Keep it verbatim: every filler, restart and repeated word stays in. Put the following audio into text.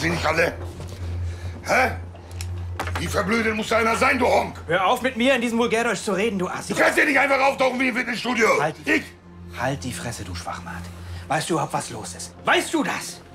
sie nicht alle? Hä? Wie verblödet muss da einer sein, du Honk? Hör auf, mit mir in diesem Vulgärdeutsch zu reden, du Assi. Du kannst ja nicht einfach auftauchen wie im Fitnessstudio. Halt die, ich? halt die Fresse, du Schwachmat. Weißt du überhaupt, was los ist? Weißt du das?